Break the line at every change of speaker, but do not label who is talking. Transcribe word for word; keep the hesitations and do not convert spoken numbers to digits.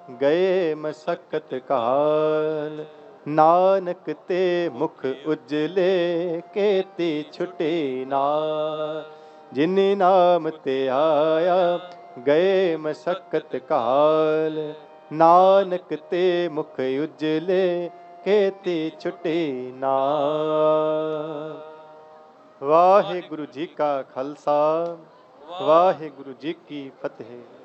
ਗਏ ਮਸਕਤ ਕਾਲ। ਨਾਨਕ ਤੇ ਮੁਖ ਉਜਲੇ ਕੇਤੀ ਛੁਟੇ ਨਾਲ। ਜਿਨ ਨਾਮ ਤੇ ਆਇਆ ਗਏ ਮਸਕਤ ਕਾਲ। ਨਾਨਕ ਤੇ ਮੁਖ ਉਜਲੇ ਕੇਤੀ ਛੁਟੇ ਨਾਲ। ਵਾਹਿਗੁਰੂ ਜੀ ਕਾ ਖਾਲਸਾ, ਵਾਹਿਗੁਰੂ ਜੀ ਕੀ ਫਤਿਹ।